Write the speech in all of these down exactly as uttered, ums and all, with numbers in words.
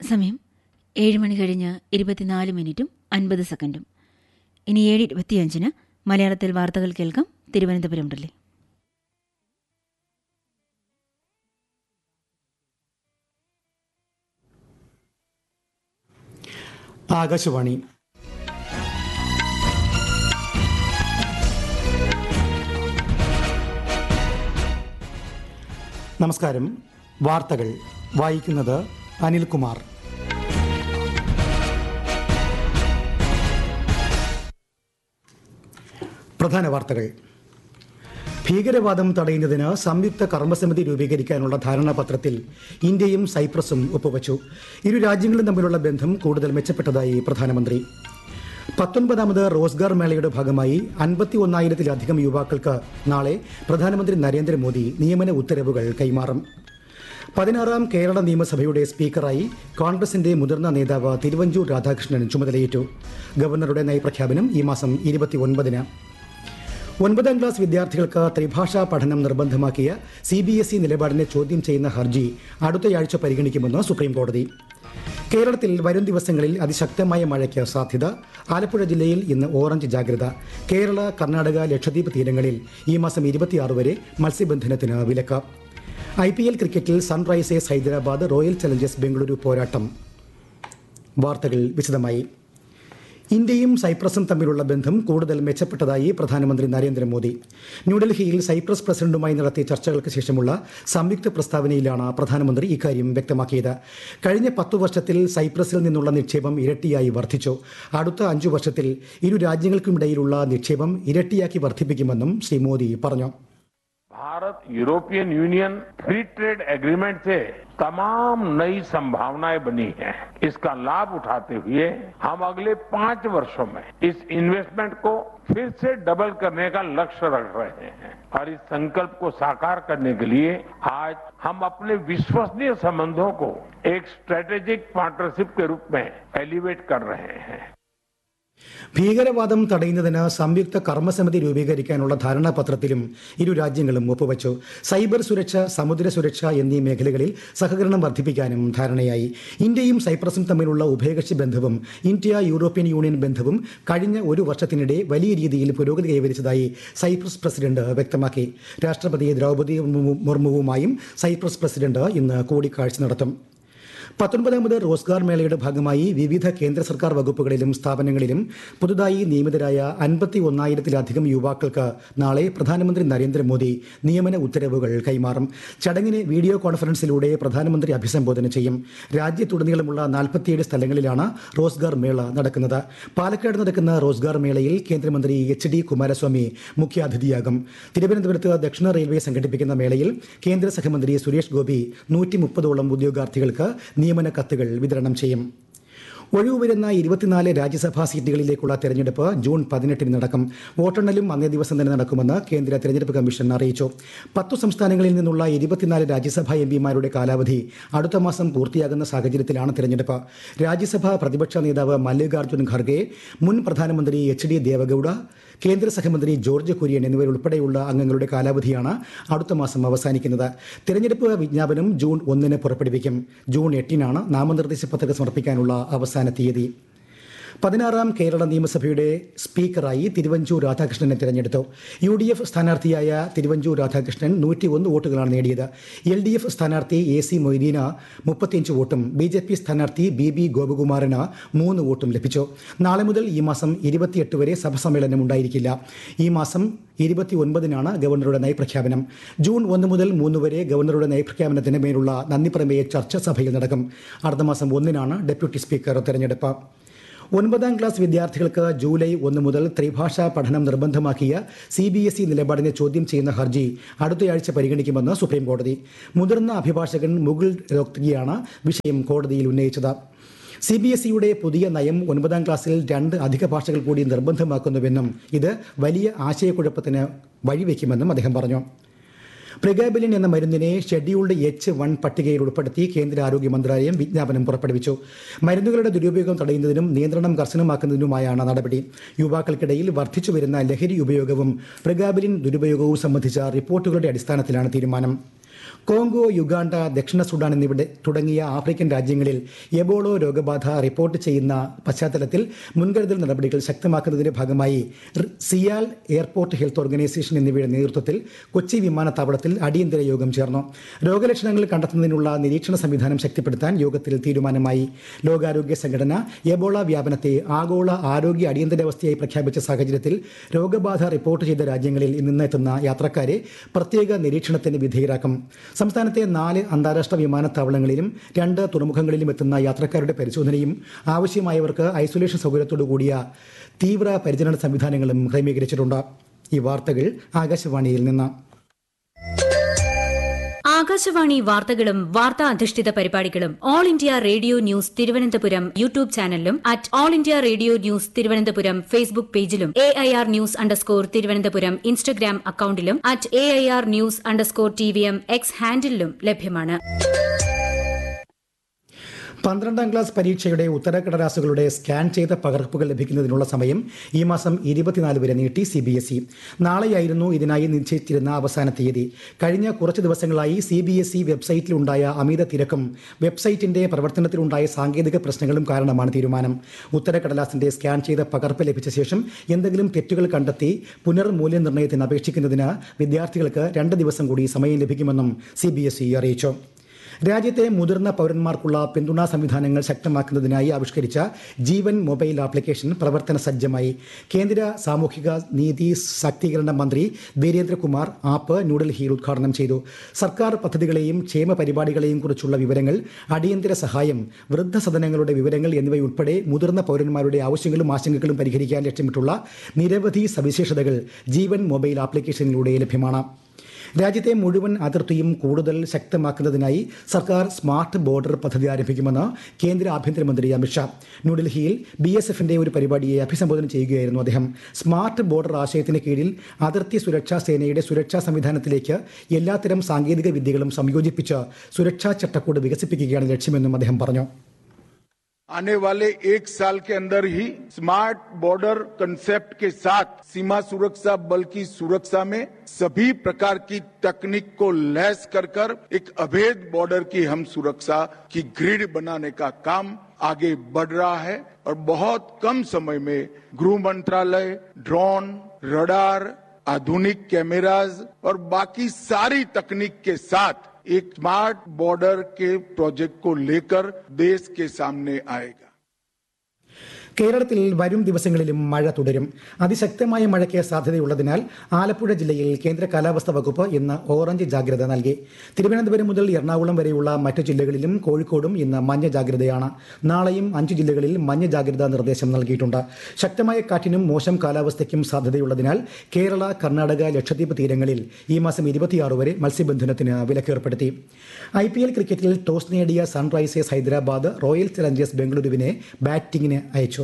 സമയം ഏഴ് മണി കഴിഞ്ഞ് ഇരുപത്തിനാല് മിനിറ്റും അൻപത് സെക്കൻഡും. ഇനി ഏഴ് ഇരുപത്തിയഞ്ചിന് മലയാളത്തിൽ വാർത്തകൾ കേൾക്കാം. തിരുവനന്തപുരം മുരളി. ആകാശവാണി. നമസ്കാരം. വാർത്തകൾ വായിക്കുന്നത് അനിൽകുമാർ. പ്രധാന വാർത്തകൾ. ഭീകരവാദം തടയുന്നതിന് സംയുക്ത കർമ്മസമിതി രൂപീകരിക്കാനുള്ള ധാരണാപത്രത്തിൽ ഇന്ത്യയും സൈപ്രസും ഒപ്പുവച്ചു. ഇരു രാജ്യങ്ങളും തമ്മിലുള്ള ബന്ധം കൂടുതൽ മെച്ചപ്പെട്ടതായി പ്രധാനമന്ത്രി. പത്തൊൻപതാമത് റോസ്ഗാർ മേളയുടെ ഭാഗമായി അൻപത്തി ഒന്നായിരത്തിലധികം യുവാക്കൾക്ക് നാളെ പ്രധാനമന്ത്രി നരേന്ദ്രമോദി നിയമന ഉത്തരവുകൾ കൈമാറും. പതിനാറാം കേരള നിയമസഭയുടെ സ്പീക്കറായി കോൺഗ്രസിന്റെ മുതിർന്ന നേതാവ് തിരുവഞ്ചൂർ രാധാകൃഷ്ണൻ ചുമതലയേറ്റു. ഗവർണറുടെ നയപ്രഖ്യാപനം ഈ മാസം ഇരുപത്തി ഒൻപതിന്. ഒൻപതാം ക്ലാസ് വിദ്യാർത്ഥികൾക്ക് ത്രിഭാഷാ പഠനം നിർബന്ധമാക്കിയ സി ബി എസ് ഇ നിലപാടിനെ ചോദ്യം ചെയ്യുന്ന ഹർജി അടുത്തയാഴ്ച പരിഗണിക്കുമെന്ന് സുപ്രീംകോടതി. കേരളത്തിൽ വരും ദിവസങ്ങളിൽ അതിശക്തമായ മഴയ്ക്ക് സാധ്യത. ആലപ്പുഴ ജില്ലയിൽ ഇന്ന് ഓറഞ്ച് ജാഗ്രത. കേരള, കർണാടക, ലക്ഷദ്വീപ് തീരങ്ങളിൽ ഈ മാസം ഇരുപത്തിയാറ് വരെ മത്സ്യബന്ധനത്തിന് വിലക്ക്. ഐ പി എൽ ക്രിക്കറ്റിൽ Sunrisers Hyderabad royal Challengers Bengaluru പോരാട്ടം. വാർത്തകൾ വിശദമായി. ഇന്ത്യയും സൈപ്രസും തമ്മിലുള്ള ബന്ധം കൂടുതൽ മെച്ചപ്പെട്ടതായി പ്രധാനമന്ത്രി നരേന്ദ്രമോദി. ന്യൂഡൽഹിയിൽ സൈപ്രസ് പ്രസിഡന്റുമായി നടത്തിയ ചർച്ചകൾക്ക് ശേഷമുള്ള സംയുക്ത പ്രസ്താവനയിലാണ് പ്രധാനമന്ത്രി ഇക്കാര്യം വ്യക്തമാക്കിയത്. കഴിഞ്ഞ പത്തു വർഷത്തിൽ സൈപ്രസിൽ നിന്നുള്ള നിക്ഷേപം ഇരട്ടിയായി വർദ്ധിച്ചു. അടുത്ത അഞ്ചു വർഷത്തിൽ ഇരു രാജ്യങ്ങൾക്കുമിടയിലുള്ള നിക്ഷേപം ഇരട്ടിയാക്കി വർദ്ധിപ്പിക്കുമെന്നും ശ്രീ മോദി പറഞ്ഞു. Bharat European union free trade agreement से तमाम नई संभावनाएं बनी हैं। इसका लाभ उठाते हुए हम अगले पांच वर्षों में इस इन्वेस्टमेंट को फिर से डबल करने का लक्ष्य रख रहे हैं और इस संकल्प को साकार करने के लिए आज हम अपने विश्वसनीय संबंधों को एक स्ट्रेटेजिक पार्टनरशिप के रूप में एलिवेट कर रहे हैं. ഭീകരവാദം തടയുന്നതിന് സംയുക്ത കർമ്മസമിതി രൂപീകരിക്കാനുള്ള ധാരണാപത്രത്തിലും ഇരു രാജ്യങ്ങളും ഒപ്പുവച്ചു. സൈബർ സുരക്ഷ, സമുദ്ര സുരക്ഷ എന്നീ മേഖലകളിൽ സഹകരണം വർദ്ധിപ്പിക്കാനും ധാരണയായി. ഇന്ത്യയും സൈപ്രസും തമ്മിലുള്ള ഉഭയകക്ഷി ബന്ധവും ഇന്ത്യ യൂറോപ്യൻ യൂണിയൻ ബന്ധവും കഴിഞ്ഞ ഒരു വർഷത്തിനിടെ വലിയ രീതിയിൽ പുരോഗതി കൈവരിച്ചതായി സൈപ്രസ് പ്രസിഡന്റ് വ്യക്തമാക്കി. രാഷ്ട്രപതി ദ്രൗപദി മുർമുവുമായും സൈപ്രസ് പ്രസിഡന്റ് ഇന്ന് കൂടിക്കാഴ്ച നടത്തും. പത്തൊൻപതാമത് റോസ്ഗാർ മേളയുടെ ഭാഗമായി വിവിധ കേന്ദ്ര സർക്കാർ വകുപ്പുകളിലും സ്ഥാപനങ്ങളിലും പുതുതായി നിയമിതരായ അൻപത്തി ഒന്നായിരത്തിലധികം യുവാക്കൾക്ക് നാളെ പ്രധാനമന്ത്രി നരേന്ദ്രമോദി നിയമന ഉത്തരവുകൾ കൈമാറും. ചടങ്ങിനെ വീഡിയോ കോൺഫറൻസിലൂടെ പ്രധാനമന്ത്രി അഭിസംബോധന ചെയ്യും. രാജ്യത്തുടനീളമുള്ള നാൽപ്പത്തിയേഴ് സ്ഥലങ്ങളിലാണ് റോസ്ഗാർ മേള നടക്കുന്നത്. പാലക്കാട് നടക്കുന്ന റോസ്ഗാർ മേളയിൽ കേന്ദ്രമന്ത്രി എച്ച് ഡി കുമാരസ്വാമി മുഖ്യാതിഥിയാകും. തിരുവനന്തപുരത്ത് ദക്ഷിണ റെയിൽവേ സംഘടിപ്പിക്കുന്ന മേളയിൽ കേന്ദ്ര സഹമന്ത്രി സുരേഷ് ഗോപി നൂറ്റി മുപ്പതോളം ഉദ്യോഗാർത്ഥികൾക്ക് നിയമന കത്തുകൾ വിതരണം ചെയ്യും. ഒഴിവുവരുന്ന ഇരുപത്തിനാല് രാജ്യസഭാ സീറ്റുകളിലേക്കുള്ള തെരഞ്ഞെടുപ്പ് ജൂൺ പതിനെട്ടിന് നടക്കും. വോട്ടെണ്ണലും അന്നേ ദിവസം തന്നെ നടക്കുമെന്ന് കേന്ദ്ര തെരഞ്ഞെടുപ്പ് കമ്മീഷൻ അറിയിച്ചു. പത്തു സംസ്ഥാനങ്ങളിൽ നിന്നുള്ള ഇരുപത്തിനാല് രാജ്യസഭാ എം പിമാരുടെ കാലാവധി അടുത്ത മാസം പൂർത്തിയാകുന്ന സാഹചര്യത്തിലാണ് തെരഞ്ഞെടുപ്പ്. രാജ്യസഭാ പ്രതിപക്ഷ നേതാവ് മല്ലികാർജ്ജുൻ ഖർഗെ, മുൻ പ്രധാനമന്ത്രി എച്ച് ഡി ദേവഗൌഡ, കേന്ദ്ര സഹമന്ത്രി ജോർജ് കുര്യൻ എന്നിവരുൾപ്പെടെയുള്ള അംഗങ്ങളുടെ കാലാവധിയാണ് അടുത്ത മാസം അവസാനിക്കുന്നത്. തെരഞ്ഞെടുപ്പ് വിജ്ഞാപനം ജൂൺ ഒന്നിന് പുറപ്പെടുവിക്കും. ജൂൺ എട്ടിനാണ് നാമനിർദ്ദേശ പത്രിക സമർപ്പിക്കാനുള്ള അവസാന തീയതി. പതിനാറാം കേരള നിയമസഭയുടെ സ്പീക്കറായി തിരുവഞ്ചൂർ രാധാകൃഷ്ണനെ തിരഞ്ഞെടുത്തു. U D F സ്ഥാനാർത്ഥിയായ Thiruvanchoor Radhakrishnan നൂറ്റി ഒന്ന് വോട്ടുകളാണ് നേടിയത്. എൽ ഡി എഫ് സ്ഥാനാർത്ഥി എ സി മൊയ്തീന മുപ്പത്തിയഞ്ച് വോട്ടും ബി ജെ പി സ്ഥാനാർത്ഥി ബി ബി ഗോപകുമാറിന് മൂന്ന് വോട്ടും ലഭിച്ചു. നാളെ മുതൽ ഈ മാസം ഇരുപത്തിയെട്ട് വരെ സഭ സമ്മേളനം ഉണ്ടായിരിക്കില്ല. ഈ മാസം ഇരുപത്തി ഒൻപതിനാണ് ഗവർണറുടെ നയപ്രഖ്യാപനം. ജൂൺ ഒന്ന് മുതൽ മൂന്ന് വരെ ഗവർണറുടെ നയപ്രഖ്യാപനത്തിന് മേലുള്ള നന്ദിപ്രമേയ ചർച്ച സഭയിൽ നടക്കും. അടുത്ത മാസം ഒന്നിനാണ് ഡെപ്യൂട്ടി സ്പീക്കർ തെരഞ്ഞെടുപ്പ്. ഒൻപതാം ക്ലാസ് വിദ്യാർത്ഥികൾക്ക് ജൂലൈ ഒന്ന് മുതൽ ത്രിഭാഷാ പഠനം നിർബന്ധമാക്കിയ സി ബി എസ് ഇ നിലപാടിനെ ചോദ്യം ചെയ്യുന്ന ഹർജി അടുത്തയാഴ്ച പരിഗണിക്കുമെന്ന് സുപ്രീംകോടതി. മുതിർന്ന അഭിഭാഷകൻ മുകുൾ രോഹ്തഗിയാണ് വിഷയം കോടതിയിൽ ഉന്നയിച്ചത്. സി ബി എസ് ഇയുടെ പുതിയ നയം ഒൻപതാം ക്ലാസ്സിൽ രണ്ട് അധിക ഭാഷകൾ കൂടി നിർബന്ധമാക്കുന്നുവെന്നും ഇത് വലിയ ആശയക്കുഴപ്പത്തിന് വഴിവെക്കുമെന്നും അദ്ദേഹം പറഞ്ഞു. പ്രിഗാബിലിൻ എന്ന മരുന്നിനെ ഷെഡ്യൂൾഡ് എച്ച് വൺ പട്ടികയിൽ ഉൾപ്പെടുത്തി കേന്ദ്ര ആരോഗ്യ മന്ത്രാലയം വിജ്ഞാപനം പുറപ്പെടുവിച്ചു. മരുന്നുകളുടെ ദുരുപയോഗം തടയുന്നതിനും നിയന്ത്രണം കർശനമാക്കുന്നതിനുമായാണ് നടപടി. യുവാക്കൾക്കിടയിൽ വർദ്ധിച്ചുവരുന്ന ലഹരി ഉപയോഗവും പ്രിഗാബിലിൻ ദുരുപയോഗവും സംബന്ധിച്ച റിപ്പോർട്ടുകളുടെ അടിസ്ഥാനത്തിലാണ് തീരുമാനം. കോങ്കോ, യുഗാണ്ട, ദക്ഷിണ സുഡാൻ എന്നിവിടെ തുടങ്ങിയ ആഫ്രിക്കൻ രാജ്യങ്ങളിൽ എബോളോ രോഗബാധ റിപ്പോർട്ട് ചെയ്യുന്ന പശ്ചാത്തലത്തിൽ മുൻകരുതൽ നടപടികൾ ശക്തമാക്കുന്നതിന്റെ ഭാഗമായി സിയാൽ എയർപോർട്ട് ഹെൽത്ത് ഓർഗനൈസേഷൻ എന്നിവയുടെ നേതൃത്വത്തിൽ കൊച്ചി വിമാനത്താവളത്തിൽ അടിയന്തര യോഗം ചേർന്നു. രോഗലക്ഷണങ്ങൾ കണ്ടെത്തുന്നതിനുള്ള നിരീക്ഷണ സംവിധാനം ശക്തിപ്പെടുത്താൻ യോഗത്തിൽ തീരുമാനമായി. ലോകാരോഗ്യ സംഘടന എബോള വ്യാപനത്തെ ആഗോള ആരോഗ്യ അടിയന്തരാവസ്ഥയായി പ്രഖ്യാപിച്ച സാഹചര്യത്തിൽ രോഗബാധ റിപ്പോർട്ട് ചെയ്ത രാജ്യങ്ങളിൽ നിന്ന് എത്തുന്ന യാത്രക്കാരെ പ്രത്യേക നിരീക്ഷണത്തിന് വിധേയരാക്കും. സംസ്ഥാനത്തെ നാല് അന്താരാഷ്ട്ര വിമാനത്താവളങ്ങളിലും രണ്ട് തുറമുഖങ്ങളിലും എത്തുന്ന യാത്രക്കാരുടെ പരിശോധനയും ആവശ്യമായവർക്ക് ഐസൊലേഷൻ സൗകര്യത്തോടു കൂടിയ തീവ്ര പരിചരണ സംവിധാനങ്ങളും ക്രമീകരിച്ചിട്ടുണ്ട്. ഈ വാർത്തകൾ ആകാശവാണിയിൽ നിന്ന്. ആകാശവാണി വാർത്തകളും വാർത്താ അധിഷ്ഠിത പരിപാടികളും all India radio news Thiruvananthapuram YouTube ചാനലിലും at all India radio news Thiruvananthapuram Facebook പേജിലും A I R news underscore Thiruvananthapuram Instagram അക്കൌണ്ടിലും at A I R news underscore T V M X ഹാൻഡിലും ലഭ്യമാണ്. പന്ത്രണ്ടാം ക്ലാസ് പരീക്ഷയുടെ ഉത്തരക്കടലാസുകളുടെ സ്കാൻ ചെയ്ത പകർപ്പുകൾ ലഭിക്കുന്നതിനുള്ള സമയം ഈ മാസം ഇരുപത്തിനാല് വരെ നീട്ടി സി ബി എസ് ഇ. നാളെയായിരുന്നു ഇതിനായി നിശ്ചയിച്ചിരുന്ന അവസാന തീയതി. കഴിഞ്ഞ കുറച്ച് ദിവസങ്ങളായി സി ബി എസ് ഇ വെബ്സൈറ്റിലുണ്ടായ അമിത തിരക്കും വെബ്സൈറ്റിന്റെ പ്രവർത്തനത്തിലുണ്ടായ സാങ്കേതിക പ്രശ്നങ്ങളും കാരണമാണ് തീരുമാനം. ഉത്തരക്കടലാസിന്റെ സ്കാൻ ചെയ്ത പകർപ്പ് ലഭിച്ച ശേഷം എന്തെങ്കിലും തെറ്റുകൾ കണ്ടെത്തി പുനർമൂല്യനിർണ്ണയത്തിന് അപേക്ഷിക്കുന്നതിന് വിദ്യാർത്ഥികൾക്ക് രണ്ട് ദിവസം കൂടി സമയം ലഭിക്കുമെന്നും സി ബി എസ് ഇ അറിയിച്ചു. രാജ്യത്തെ മുതിർന്ന പൗരന്മാർക്കുള്ള പിന്തുണാ സംവിധാനങ്ങൾ ശക്തമാക്കുന്നതിനായി ആവിഷ്കരിച്ച ജീവൻ മൊബൈൽ ആപ്ലിക്കേഷൻ പ്രവർത്തന സജ്ജമായി. കേന്ദ്ര സാമൂഹിക നീതി ശാക്തീകരണ മന്ത്രി വീരേന്ദ്രകുമാർ ആപ്പ് ന്യൂഡൽഹിയിൽ ഉദ്ഘാടനം ചെയ്തു. സർക്കാർ പദ്ധതികളെയും ക്ഷേമ പരിപാടികളെയും കുറിച്ചുള്ള വിവരങ്ങൾ, അടിയന്തര സഹായം, വൃദ്ധസദനങ്ങളുടെ വിവരങ്ങൾ എന്നിവയുൾപ്പെടെ മുതിർന്ന പൗരന്മാരുടെ ആവശ്യങ്ങളും ആശങ്കകളും പരിഹരിക്കാൻ ലക്ഷ്യമിട്ടുള്ള നിരവധി സവിശേഷതകൾ ജീവൻ മൊബൈൽ ആപ്ലിക്കേഷനിലൂടെ ലഭ്യമാണ്. രാജ്യത്തെ മുഴുവൻ അതിർത്തിയും കൂടുതൽ ശക്തമാക്കുന്നതിനായി സർക്കാർ സ്മാർട്ട് ബോർഡർ പദ്ധതി ആരംഭിക്കുമെന്ന് കേന്ദ്ര ആഭ്യന്തരമന്ത്രി അമിത്ഷാ. ന്യൂഡൽഹിയിൽ ബി എസ് എഫിന്റെ ഒരു പരിപാടിയെ അഭിസംബോധന ചെയ്യുകയായിരുന്നു അദ്ദേഹം. സ്മാർട്ട് ബോർഡർ ആശയത്തിന് കീഴിൽ അതിർത്തി സുരക്ഷാ സേനയുടെ സുരക്ഷാ സംവിധാനത്തിലേക്ക് എല്ലാത്തരം സാങ്കേതിക വിദ്യകളും സംയോജിപ്പിച്ച് സുരക്ഷാ ചട്ടക്കൂട് വികസിപ്പിക്കുകയാണ് ലക്ഷ്യമെന്നും അദ്ദേഹം പറഞ്ഞു. आने वाले एक साल के अंदर ही स्मार्ट बॉर्डर कंसेप्ट के साथ सीमा सुरक्षा बल की सुरक्षा में सभी प्रकार की तकनीक को लैस कर कर एक अभेद बॉर्डर की हम सुरक्षा की ग्रिड बनाने का काम आगे बढ़ रहा है और बहुत कम समय में गृह मंत्रालय ड्रोन, रडार, आधुनिक कैमराज और बाकी सारी तकनीक के साथ एक स्मार्ट बॉर्डर के प्रोजेक्ट को लेकर देश के सामने आएगा. കേരളത്തിൽ വരും ദിവസങ്ങളിലും മഴ തുടരും. അതിശക്തമായ മഴയ്ക്ക് സാധ്യതയുള്ളതിനാൽ ആലപ്പുഴ ജില്ലയിൽ കേന്ദ്ര കാലാവസ്ഥാ വകുപ്പ് ഇന്ന് ഓറഞ്ച് ജാഗ്രത നൽകി. തിരുവനന്തപുരം മുതൽ എറണാകുളം വരെയുള്ള മറ്റു ജില്ലകളിലും കോഴിക്കോടും ഇന്ന് മഞ്ഞ ജാഗ്രതയാണ്. നാളെയും അഞ്ചു ജില്ലകളിൽ മഞ്ഞ ജാഗ്രതാ നിർദ്ദേശം നൽകിയിട്ടുണ്ട്. ശക്തമായ കാറ്റിനും മോശം കാലാവസ്ഥയ്ക്കും സാധ്യതയുള്ളതിനാൽ കേരള, കർണാടക, ലക്ഷദ്വീപ് തീരങ്ങളിൽ ഈ മാസം ഇരുപത്തിയാറ് വരെ മത്സ്യബന്ധനത്തിന് വിലക്കേർപ്പെടുത്തി. ഐ പി എൽ ക്രിക്കറ്റിൽ ടോസ് നേടിയ സൺറൈസേഴ്സ് ഹൈദരാബാദ് റോയൽ ചലഞ്ചേഴ്സ് ബംഗളൂരുവിനെ ബാറ്റിംഗിന് അയച്ചു.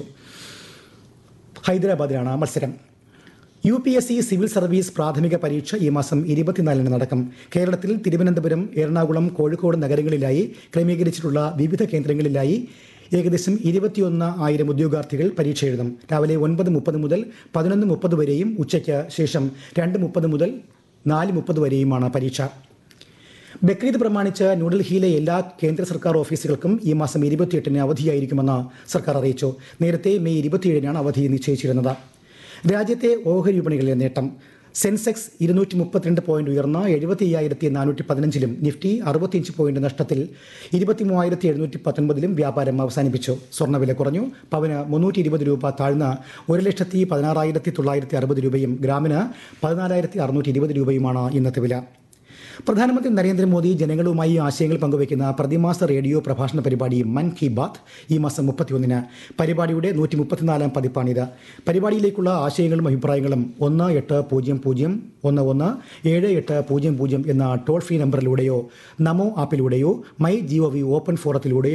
ഹൈദരാബാദിലാണ് മത്സരം. U P S C civil service പ്രാഥമിക പരീക്ഷ ഈ മാസം ഇരുപത്തിനാലിന് നടക്കും. കേരളത്തിൽ തിരുവനന്തപുരം, എറണാകുളം, കോഴിക്കോട് നഗരങ്ങളിലായി ക്രമീകരിച്ചിട്ടുള്ള വിവിധ കേന്ദ്രങ്ങളിലായി ഏകദേശം ഇരുപത്തിയൊന്ന് ആയിരം ഉദ്യോഗാർത്ഥികൾ പരീക്ഷ എഴുതും. രാവിലെ ഒൻപത് മുപ്പത് മുതൽ പതിനൊന്ന് മുപ്പത് വരെയും ഉച്ചയ്ക്ക് ശേഷം രണ്ട് മുപ്പത് മുതൽ നാല് മുപ്പത് വരെയുമാണ് പരീക്ഷ. ബക്രീദ് പ്രമാണിച്ച് ന്യൂഡൽഹിയിലെ എല്ലാ കേന്ദ്ര സർക്കാർ ഓഫീസുകൾക്കും ഈ മാസം ഇരുപത്തിയെട്ടിന് അവധിയായിരിക്കുമെന്ന് സർക്കാർ അറിയിച്ചു. നേരത്തെ മെയ് ഇരുപത്തിയേഴിനാണ് അവധി നിശ്ചയിച്ചിരുന്നത്. രാജ്യത്തെ ഓഹരി വിപണികളിലെ നേട്ടം. സെൻസെക്സ് ഇരുന്നൂറ്റി മുപ്പത്തിരണ്ട് പോയിന്റ് ഉയർന്ന് എഴുപത്തി അയ്യായിരത്തി നാനൂറ്റി പതിനഞ്ചിലും നിഫ്റ്റി അറുപത്തിയഞ്ച് പോയിന്റ് നഷ്ടത്തിൽ ഇരുപത്തി മൂവായിരത്തി എഴുന്നൂറ്റി പത്തൊൻപതിലും വ്യാപാരം അവസാനിപ്പിച്ചു. സ്വർണ്ണവില കുറഞ്ഞു. പവന് മുന്നൂറ്റി ഇരുപത് രൂപ താഴ്ന്ന് ഒരു ലക്ഷത്തി പതിനാറായിരത്തി തൊള്ളായിരത്തി അറുപത് രൂപയും ഗ്രാമിന് പതിനാലായിരത്തി അറുന്നൂറ്റി ഇരുപത് രൂപയുമാണ് ഇന്നത്തെ വില. പ്രധാനമന്ത്രി നരേന്ദ്രമോദി ജനങ്ങളുമായി ആശയങ്ങൾ പങ്കുവയ്ക്കുന്ന പ്രതിമാസ റേഡിയോ പ്രഭാഷണ പരിപാടി മൻ കി ബാത്ത് ഈ മാസം മുപ്പത്തിയൊന്നിന്. പരിപാടിയുടെ നൂറ്റി മുപ്പത്തിനാലാം പതിപ്പാണിത്. പരിപാടിയിലേക്കുള്ള ആശയങ്ങളും അഭിപ്രായങ്ങളും ഒന്ന് എട്ട് പൂജ്യം പൂജ്യം ഒന്ന് ഒന്ന് ഏഴ് എട്ട് പൂജ്യം പൂജ്യം എന്ന toll free നമ്പറിലൂടെയോ Namo ആപ്പിലൂടെയോ my ജിഒ V open ഫോറത്തിലൂടെയോ